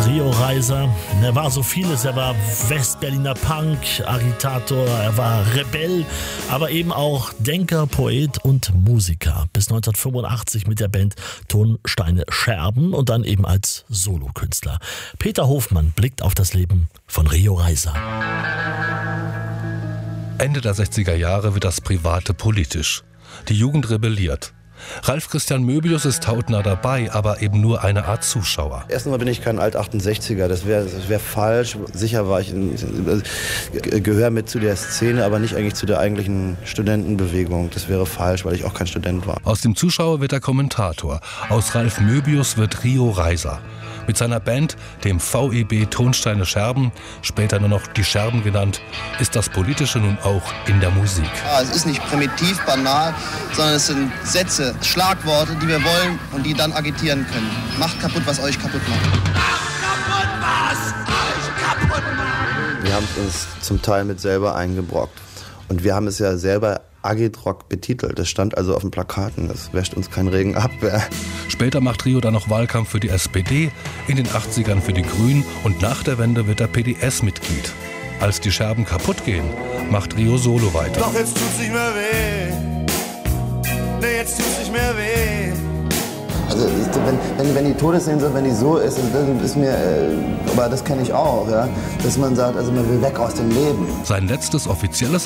Rio Reiser. Er war so vieles. Er war Westberliner Punk, Agitator, er war Rebell, aber eben auch Denker, Poet und Musiker. Bis 1985 mit der Band Tonsteine Scherben und dann eben als Solokünstler. Peter Hofmann blickt auf das Leben von Rio Reiser. Ende der 60er Jahre wird das Private politisch. Die Jugend rebelliert. Ralf Christian Möbius ist hautnah dabei, aber eben nur eine Art Zuschauer. Erstens mal bin ich kein Alt-68er, das wär falsch. Sicher war ich gehöre mit zu der Szene, aber nicht eigentlich zu der eigentlichen Studentenbewegung. Das wäre falsch, weil ich auch kein Student war. Aus dem Zuschauer wird der Kommentator. Aus Ralf Möbius wird Rio Reiser. Mit seiner Band, dem VEB Tonsteine Scherben, später nur noch die Scherben genannt, ist das Politische nun auch in der Musik. Ja, es ist nicht primitiv, banal, sondern es sind Sätze, Schlagworte, die wir wollen und die dann agitieren können. Macht kaputt, was euch kaputt macht. Macht kaputt, was euch kaputt macht. Wir haben es uns zum Teil mit selber eingebrockt. Und wir haben es ja selber Agitrock betitelt. Das stand also auf den Plakaten. Das wäscht uns kein Regen ab. Später macht Rio dann noch Wahlkampf für die SPD, in den 80ern für die Grünen und nach der Wende wird er PDS-Mitglied. Als die Scherben kaputt gehen, macht Rio Solo weiter. Doch jetzt tut's nicht mehr weh. Nee, jetzt tut's nicht mehr weh. Also wenn die Todessehnsucht, wenn die so ist, dann ist mir, aber das kenne ich auch, ja, dass man sagt, also man will weg aus dem Leben. Sein letztes offizielles